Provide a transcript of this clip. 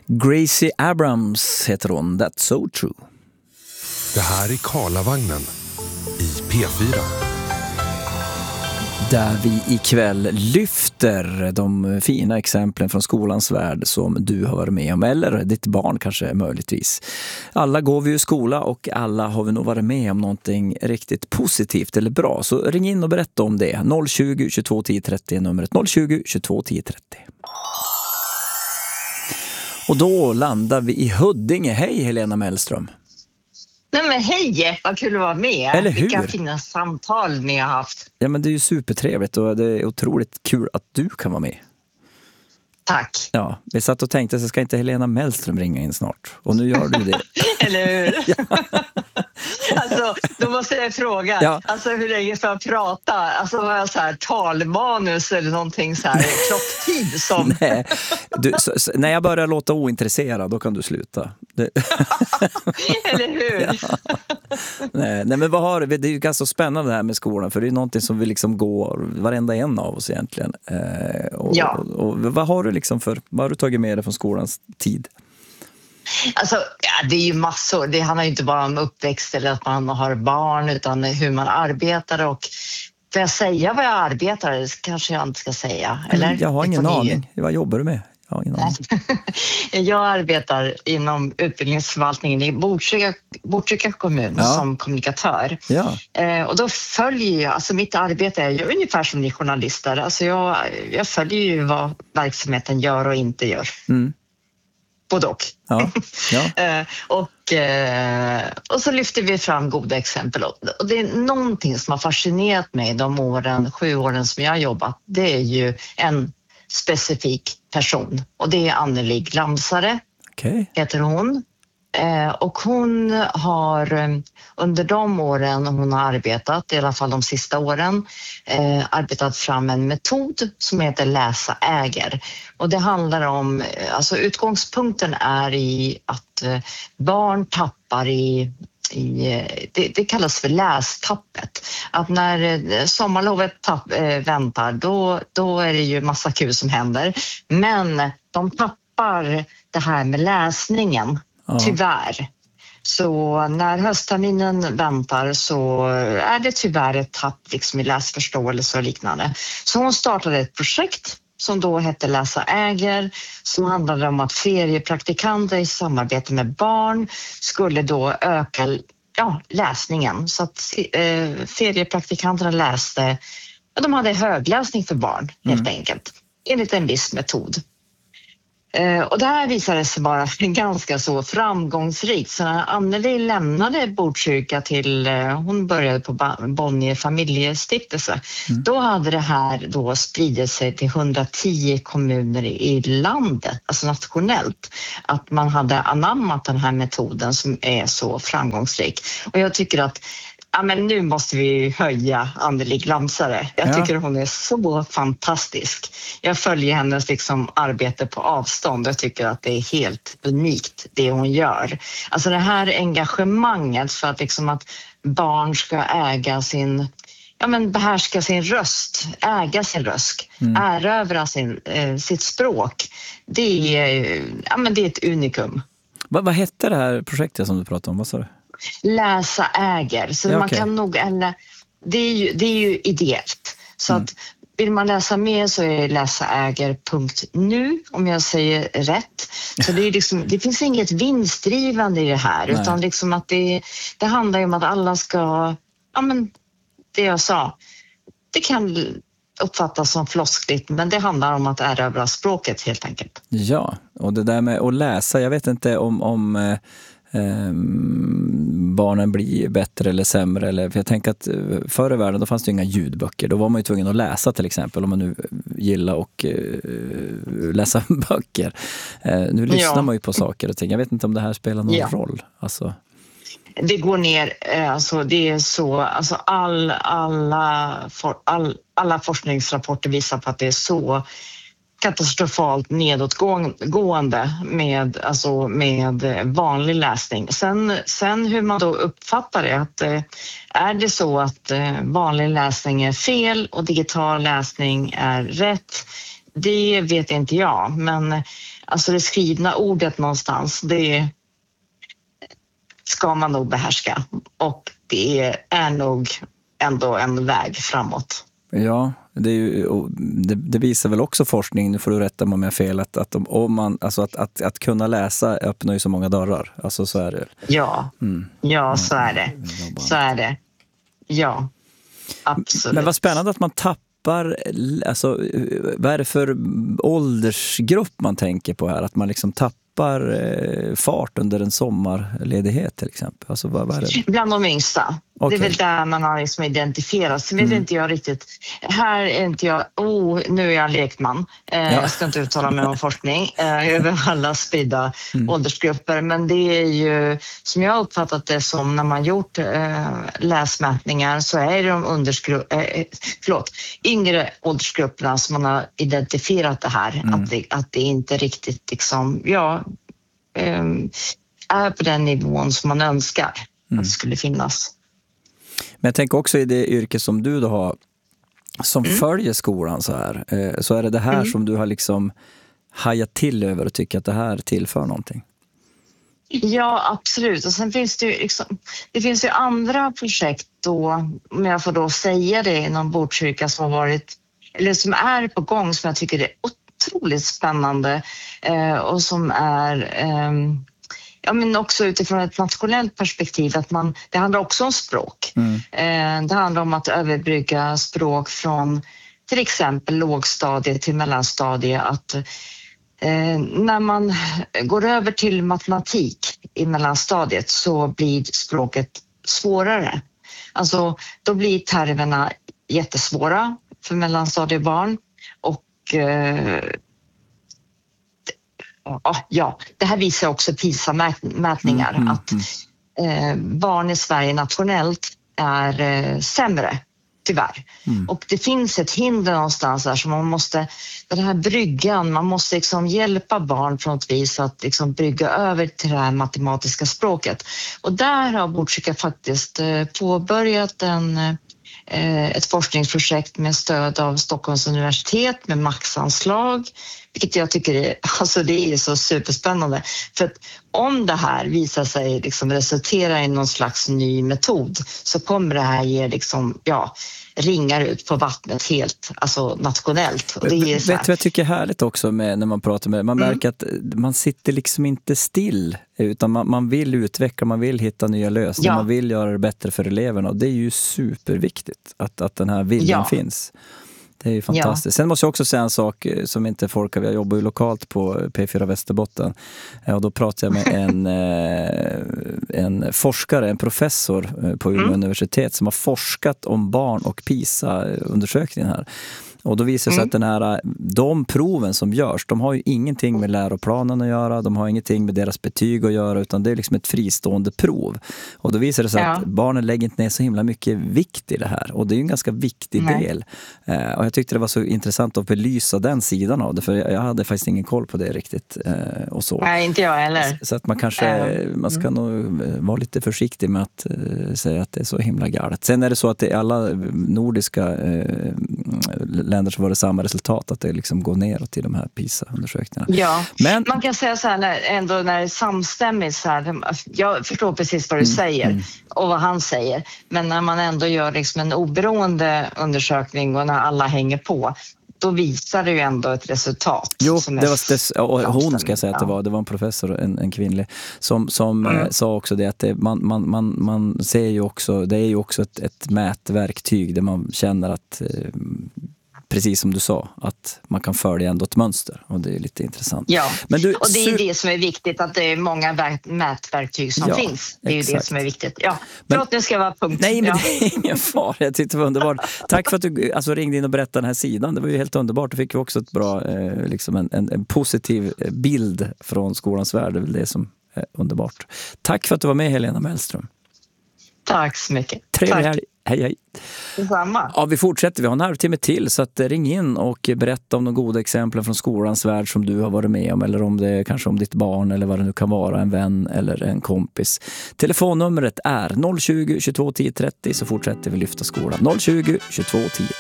Gracie Abrams heter hon, That's So True. Det här är Karlavagnen i P4. Där vi ikväll lyfter de fina exemplen från skolans värld som du har varit med om, eller ditt barn kanske möjligtvis. Alla går vi i skola och alla har vi nog varit med om någonting riktigt positivt eller bra. Så ring in och berätta om det. 020 22 10 30 numret 020 22 10 30. Och då landar vi i Huddinge. Hej Helena Mellström. Nej men hej, vad kul att vara med. Eller hur? Vilka fina samtal ni har haft. Ja, men det är ju supertrevligt och det är otroligt kul att du kan vara med. Tack. Ja, vi satt och tänkte så ska inte Helena Mellström ringa in snart. Och nu gör du det. Eller hur? Ja. Alltså, då måste jag fråga. Ja. Alltså, hur länge ska jag prata? Alltså, har jag så här talmanus eller någonting så här klocktid som... Nej, när jag börjar låta ointresserad, då kan du sluta. Eller hur? Ja. Nej, men vad har det är ju ganska spännande det här med skolan, för det är någonting som vi liksom går varenda en av oss egentligen. Ja. Och vad har du liksom vad har du tagit med dig från skolans tid? Alltså, ja, det är ju massor. Det handlar ju inte bara om uppväxt eller att man har barn, utan hur man arbetar. Och får jag säga vad jag arbetar? Det kanske jag inte ska säga. Eller? Jag har ingen aning. Vad jobbar du med? Jag har ingen aning. Jag arbetar inom utbildningsförvaltningen i Botkyrka kommun som kommunikatör. Ja. Och då följer jag, alltså mitt arbete är ju ungefär som ni journalister. Alltså jag följer ju vad verksamheten gör och inte gör. Mm. Både och. Ja. Och så lyfter vi fram goda exempel. Och det är någonting som har fascinerat mig de 7 åren som jag har jobbat. Det är ju en specifik person. Och det är Anneli Glamsare, heter hon. Och hon har under de åren hon har arbetat, i alla fall de sista åren, arbetat fram en metod som heter läsa äger. Och det handlar om, alltså utgångspunkten är i att barn tappar det kallas för lästappet. Att när sommarlovet väntar, då är det ju massa kul som händer. Men de tappar det här med läsningen. Tyvärr. Så när höstterminen väntar så är det tyvärr ett tapp liksom i läsförståelse och liknande. Så hon startade ett projekt som då hette Läsa äger, som handlade om att feriepraktikanter i samarbete med barn skulle då öka läsningen. Så att feriepraktikanterna läste, de hade högläsning för barn helt enkelt, enligt en viss metod. Och det här visade sig vara ganska så framgångsrikt. Så när Anneli lämnade Botkyrka hon började på Bonnier familjestiftelse, då hade det här då spridit sig till 110 kommuner i landet, alltså nationellt, att man hade anammat den här metoden som är så framgångsrik. Och jag tycker att men nu måste vi höja Anneli Glamsare. Jag tycker hon är så fantastisk. Jag följer hennes arbete på avstånd. Jag tycker att det är helt unikt det hon gör. Alltså det här engagemanget för att barn ska behärska sin röst, äga sin röst, erövra sitt språk. Det är ett unikum. Vad hette det här projektet som du pratade om? Vad sa du? Läsa äger. Så man kan nog, det är ju ideellt. Så att vill man läsa mer så är läsaäger.nu, om jag säger rätt. Så det är det finns inget vinstdrivande i det här. Nej. Utan att det handlar ju om att alla ska, det jag sa, det kan uppfattas som floskligt, men det handlar om att erövra språket helt enkelt. Ja, och det där med att läsa, jag vet inte om barnen blir bättre eller sämre, för jag tänker att förr i världen då fanns det inga ljudböcker, då var man ju tvungen att läsa till exempel, om man nu gillar och läsa böcker. Nu lyssnar man ju på saker och ting. Jag vet inte om det här spelar någon roll. Alltså. Det går ner, det är så, alla forskningsrapporter visar på att det är så katastrofalt nedåtgående med vanlig läsning. Sen hur man då uppfattar det, att är det så att vanlig läsning är fel och digital läsning är rätt, Det vet inte jag, men alltså det skrivna ordet någonstans, det ska man nog behärska. Och det är nog ändå en väg framåt. Ja, det, är ju, det visar väl också forskning, nu får du rätta mig om jag har fel, att kunna läsa öppnar ju så många dörrar. Alltså så är det. Ja, så är det. Så är det. Ja, absolut. Men vad spännande att man tappar, alltså vad är det för åldersgrupp man tänker på här? Att man liksom tappar fart under en sommarledighet till exempel? Alltså, vad är det? Bland de yngsta. Okay. Det är väl där man har liksom identifierat. Så vet inte jag riktigt. Här är inte jag... nu är jag lekman. Jag ska inte uttala mig om forskning över alla spridda åldersgrupper. Men det är ju, som jag har uppfattat det som, när man gjort läsmätningar, så är det de yngre åldersgrupperna som man har identifierat det här. Att det inte riktigt liksom, är på den nivån som man önskar att det skulle finnas. Men jag tänker också i det yrke som du då har, som följer skolan så här, så är det här som du har liksom hajat till över och tycker att det här tillför någonting. Ja, absolut. Och sen finns det ju det finns ju andra projekt då, om jag får då säga det, inom Botkyrka som har varit, eller som är på gång, som jag tycker är otroligt spännande och som är men också utifrån ett nationellt perspektiv, att det handlar också om språk. Det handlar om att överbrygga språk från till exempel lågstadie till mellanstadie, att när man går över till matematik i mellanstadiet så blir språket svårare. Alltså då blir termerna jättesvåra för mellanstadiebarn och det här visar också PISA-mätningar att barn i Sverige nationellt är sämre, tyvärr. Och det finns ett hinder någonstans där, så man måste, den här bryggan, man måste liksom hjälpa barn på något vis att liksom brygga över till det här matematiska språket. Och där har Botkyrka faktiskt påbörjat ett forskningsprojekt med stöd av Stockholms universitet med maxanslag, vilket jag tycker det är så superspännande. För att om det här visar sig liksom resultera i någon slags ny metod, så kommer det här ge ringar ut på vattnet helt, alltså nationellt. Och det är vet du vad jag tycker är härligt också med när man pratar med, man märker att man sitter liksom inte still, utan man vill utveckla, man vill hitta nya lösningar, man vill göra det bättre för eleverna, och det är ju superviktigt att den här viljan finns. Det är ju fantastiskt. Sen måste jag också säga en sak som inte folk har. Jag jobbar ju lokalt på P4 Västerbotten. Och då pratar jag med en forskare, en professor på Umeå universitet som har forskat om barn och PISA-undersökningen här. Och då visar det sig att de proven som görs, de har ju ingenting med läroplanen att göra, de har ingenting med deras betyg att göra, utan det är liksom ett fristående prov. Och då visar det sig att barnen lägger inte ner så himla mycket vikt i det här. Och det är ju en ganska viktig del. Och jag tyckte det var så intressant att belysa den sidan av det, för jag hade faktiskt ingen koll på det riktigt. Och så. Nej, inte jag heller. Så att man ska nog vara lite försiktig med att säga att det är så himla galet. Sen är det så att det alla nordiska länder så var det samma resultat, att det liksom går neråt till de här PISA-undersökningarna. Ja, men man kan säga så här, när det är samstämmigt så här, jag förstår precis vad du säger och vad han säger, men när man ändå gör liksom en oberoende undersökning och när alla hänger på, då visar det ju ändå ett resultat. Jo, och hon ska jag säga att det var en professor, en kvinnlig, som sa också det, att man ser ju också, det är ju också ett mätverktyg där man känner att precis som du sa, att man kan följa ändå ett mönster, och det är lite intressant. Ja, och det är det som är viktigt, att det är många mätverktyg som finns. Det är ju det som är viktigt. Ja, förlåt, nu ska jag vara punkt. Nej, men det är ingen fara. Jag tyckte det var underbart. Tack för att du ringde in och berättade den här sidan. Det var ju helt underbart. Då fick vi också ett bra, en positiv bild från skolans värld. Det är väl det som är underbart. Tack för att du var med, Helena Mellström. Tack så mycket. Trevlig helg. Hej. Detsamma. Ja, vi fortsätter. Vi har en halvtimme till, så att ring in och berätta om de goda exemplen från skolans värld som du har varit med om, eller om det är kanske om ditt barn eller vad det nu kan vara, en vän eller en kompis. Telefonnumret är 020 22 10 30, så fortsätter vi lyfta skolan. 020 22 10 30.